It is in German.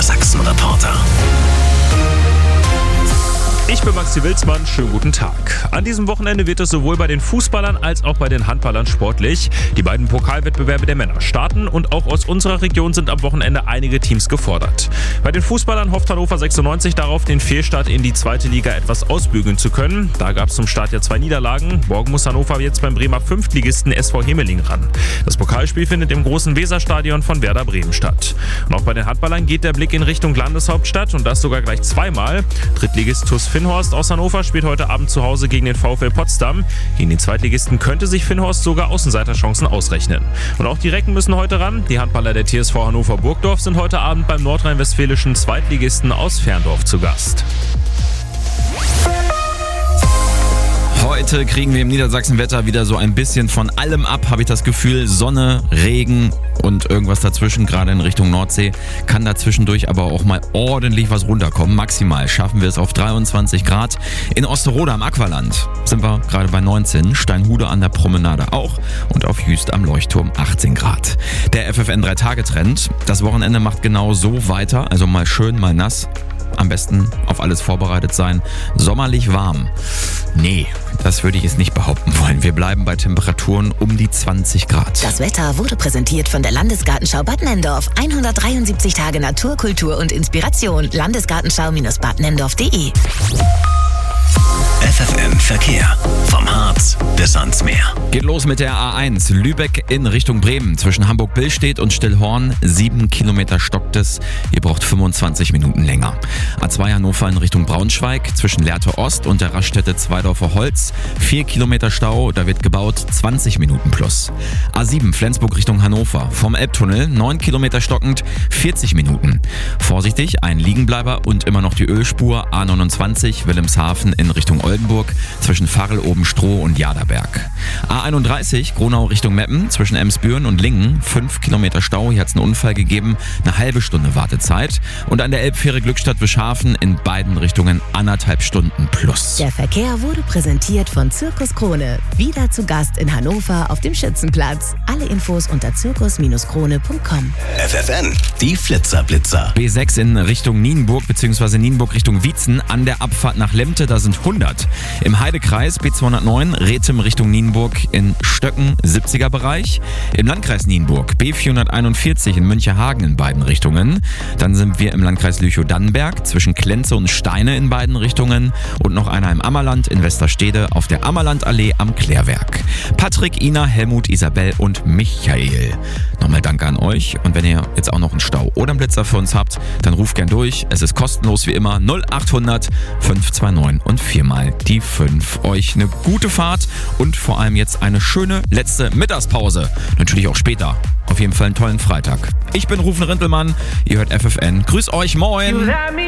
Niedersachsen-Reporter. Ich bin Maxi Wilsmann, schönen guten Tag. An diesem Wochenende wird es sowohl bei den Fußballern als auch bei den Handballern sportlich. Die beiden Pokalwettbewerbe der Männer starten und auch aus unserer Region sind am Wochenende einige Teams gefordert. Bei den Fußballern hofft Hannover 96 darauf, den Fehlstart in die zweite Liga etwas ausbügeln zu können. Da gab es zum Start ja 2 Niederlagen. Morgen muss Hannover jetzt beim Bremer Fünftligisten SV Hemeling ran. Das Pokalspiel findet im großen Weserstadion von Werder Bremen statt. Und auch bei den Handballern geht der Blick in Richtung Landeshauptstadt und das sogar gleich zweimal. Drittligist TuS Finnhorst aus Hannover spielt heute Abend zu Hause gegen den VfL Potsdam. Gegen den Zweitligisten könnte sich Finnhorst sogar Außenseiterchancen ausrechnen. Und auch die Recken müssen heute ran. Die Handballer der TSV Hannover Burgdorf sind heute Abend beim nordrhein-westfälischen Zweitligisten aus Ferndorf zu Gast. Heute kriegen wir im Niedersachsen-Wetter wieder so ein bisschen von allem ab, habe ich das Gefühl. Sonne, Regen und irgendwas dazwischen, gerade in Richtung Nordsee. Kann dazwischendurch aber auch mal ordentlich was runterkommen. Maximal schaffen wir es auf 23 Grad. In Osterode am Aqualand sind wir gerade bei 19, Steinhude an der Promenade auch und auf Jüst am Leuchtturm 18 Grad. Der FFN 3-Tage-Trend, das Wochenende macht genau so weiter, also mal schön, mal nass. Am besten auf alles vorbereitet sein. Sommerlich warm. Nee, das würde ich jetzt nicht behaupten wollen. Wir bleiben bei Temperaturen um die 20 Grad. Das Wetter wurde präsentiert von der Landesgartenschau Bad Nenndorf. 173 Tage Natur, Kultur und Inspiration. Landesgartenschau-badnenndorf.de. FFN Verkehr. Vom Harz bis ans Meer. Geht los mit der A1 Lübeck in Richtung Bremen. Zwischen Hamburg-Billstedt und Stillhorn 7 Kilometer stockt es. Ihr braucht 25 Minuten länger. A2 Hannover in Richtung Braunschweig. Zwischen Lehrte Ost und der Raststätte Zweidorfer Holz 4 Kilometer Stau. Da wird gebaut, 20 Minuten plus. A7 Flensburg Richtung Hannover. Vom Elbtunnel 9 Kilometer stockend, 40 Minuten. Vorsichtig, ein Liegenbleiber und immer noch die Ölspur. A29 Wilhelmshaven in Richtung Oldenburg zwischen Farrel-Oben-Stroh und Jaderberg. A31 Gronau Richtung Meppen zwischen Emsbüren und Lingen 5 Kilometer Stau. Hier hat es einen Unfall gegeben, eine halbe Stunde Wartezeit. Und an der Elbfähre Glückstadt-Wischhafen in beiden Richtungen 1,5 Stunden plus. Der Verkehr wurde präsentiert von Zirkus Krone. Wieder zu Gast in Hannover auf dem Schützenplatz. Alle Infos unter zirkus-krone.com. FFN, die Flitzer-Blitzer. B6 in Richtung Nienburg bzw. Nienburg Richtung Wietzen an der Abfahrt nach Lemte, da sind 100. Im Heidekreis B209 Rethem Richtung Nienburg in Stöcken 70er Bereich. Im Landkreis Nienburg B441 in Münchehagen in beiden Richtungen. Dann sind wir im Landkreis Lüchow-Dannenberg zwischen Klenze und Steine in beiden Richtungen. Und noch einer im Ammerland in Westerstede auf der Ammerlandallee am Klärwerk. Patrick, Ina, Helmut, Isabel und Michael. Nochmal Danke an euch. Und wenn ihr jetzt auch noch einen Stau oder einen Blitzer für uns habt, dann ruft gern durch. Es ist kostenlos wie immer 0800 529 und 4 mal die 5. Euch eine gute Fahrt und vor allem jetzt eine schöne letzte Mittagspause. Natürlich auch später. Auf jeden Fall einen tollen Freitag. Ich bin Rufen Rintelmann. Ihr hört FFN. Grüß euch, moin!